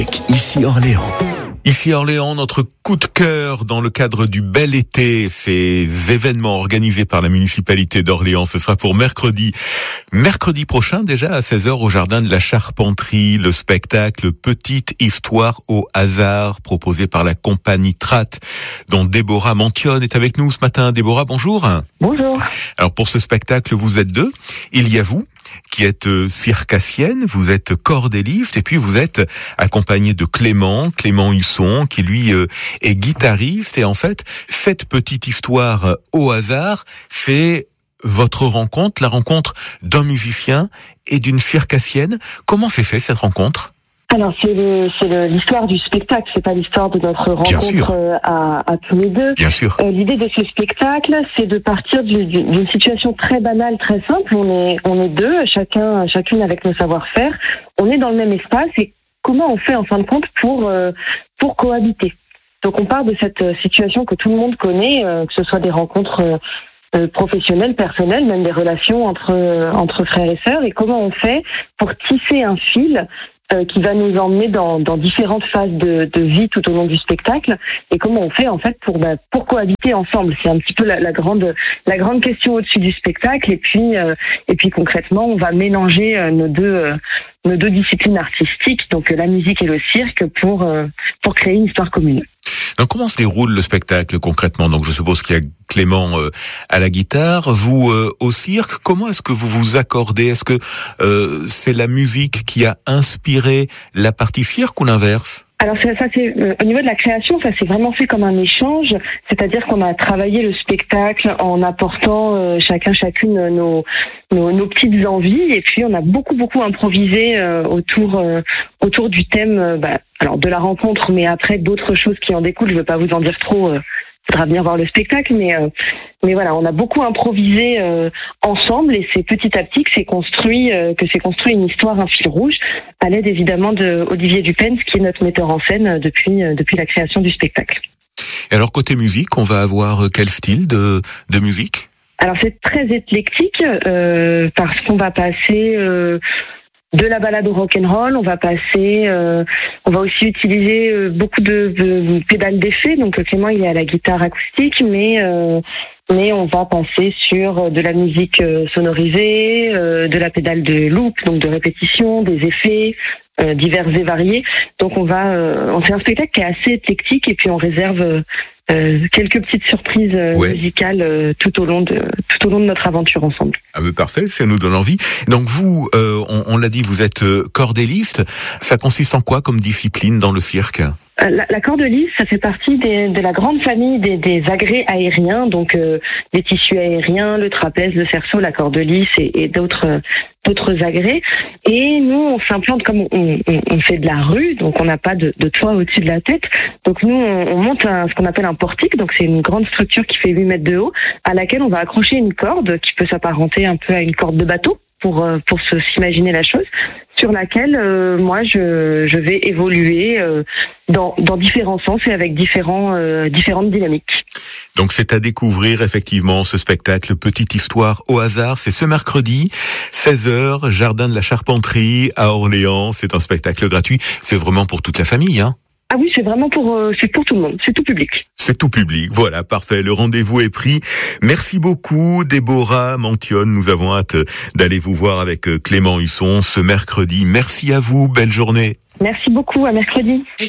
Ici Orléans. Ici Orléans, notre coup de cœur dans le cadre du bel été, ces événements organisés par la municipalité d'Orléans, ce sera pour mercredi prochain déjà à 16h au jardin de la Charpenterie, le spectacle Petite Histoire au hasard proposé par la compagnie Trat, dont Déborah Mentionne est avec nous ce matin. Déborah, bonjour. Bonjour. Alors pour ce spectacle, vous êtes deux. Il y a vous qui êtes circassienne, vous êtes cordéliste et puis vous êtes accompagné de Clément Husson qui lui est guitariste. Et en fait, cette petite histoire au hasard, c'est votre rencontre, la rencontre d'un musicien et d'une circassienne. Comment s'est fait cette rencontre ? Alors c'est l'histoire du spectacle, c'est pas l'histoire de notre rencontre à tous les deux. Bien sûr. L'idée de ce spectacle, c'est de partir d'une situation très banale, très simple. On est deux, chacune avec nos savoir-faire. On est dans le même espace et comment on fait en fin de compte pour cohabiter. Donc on part de cette situation que tout le monde connaît, que ce soit des rencontres professionnelles, personnelles, même des relations entre frères et sœurs. Et comment on fait pour tisser un fil qui va nous emmener dans différentes phases de vie tout au long du spectacle, et comment on fait en fait pour cohabiter ensemble. C'est un petit peu la grande question au-dessus du spectacle. Et puis concrètement, on va mélanger nos deux disciplines artistiques, donc la musique et le cirque, pour créer une histoire commune. Donc comment se déroule le spectacle concrètement ? Donc je suppose qu'il y a Clément à la guitare, vous au cirque. Comment est-ce que vous vous accordez ? Est-ce que c'est la musique qui a inspiré la partie cirque ou l'inverse ? Alors ça c'est au niveau de la création, ça s'est vraiment fait comme un échange, c'est-à-dire qu'on a travaillé le spectacle en apportant chacune nos petites envies, et puis on a beaucoup improvisé autour du thème alors de la rencontre, mais après d'autres choses qui en découlent. Je veux pas vous en dire trop. Faudra venir voir le spectacle, mais voilà, on a beaucoup improvisé ensemble, et c'est petit à petit que s'est construit une histoire, un fil rouge, à l'aide évidemment de Olivier Dupens, qui est notre metteur en scène depuis la création du spectacle. Et alors côté musique, on va avoir quel style de musique ? Alors c'est très éclectique parce qu'on va passer de la balade au rock'n'roll, on va aussi utiliser beaucoup de pédales d'effet. Donc Clément il est à la guitare acoustique, mais on va passer sur de la musique sonorisée, de la pédale de loop, donc de répétition, des effets divers et variés. Donc on fait un spectacle qui est assez éclectique, et puis on réserve quelques petites surprises musicales tout au long de notre aventure ensemble. Ah mais parfait, ça nous donne envie. Donc vous, on l'a dit, vous êtes cordéliste. Ça consiste en quoi comme discipline dans le cirque ? La cordelisse, ça fait partie de la grande famille des agrès aériens, donc les tissus aériens, le trapèze, le cerceau, la cordelisse et d'autres agrès. Et nous, on s'implante comme on fait de la rue, donc on n'a pas de toit au-dessus de la tête. Donc nous, on monte ce qu'on appelle un portique, donc c'est une grande structure qui fait 8 mètres de haut, à laquelle on va accrocher une corde qui peut s'apparenter un peu à une corde de bateau, pour s'imaginer la chose, sur laquelle moi je vais évoluer dans différents sens et avec différentes dynamiques. Donc c'est à découvrir effectivement ce spectacle Petite Histoire au hasard. C'est ce mercredi 16h, jardin de la Charpenterie à Orléans. C'est un spectacle gratuit. C'est vraiment pour toute la famille, hein ? Ah oui, c'est vraiment pour tout le monde, c'est tout public. C'est tout public, voilà, parfait, le rendez-vous est pris. Merci beaucoup Déborah Mentionne, nous avons hâte d'aller vous voir avec Clément Husson ce mercredi. Merci à vous, belle journée. Merci beaucoup, à mercredi.